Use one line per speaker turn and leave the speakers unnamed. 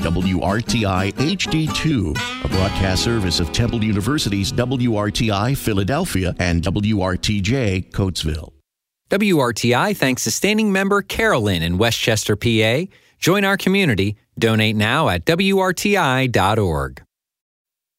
WRTI HD2, a broadcast service of Temple University's WRTI Philadelphia and WRTJ Coatesville.
WRTI thanks sustaining member Carolyn in Westchester, PA. Join our community. Donate now at WRTI.org.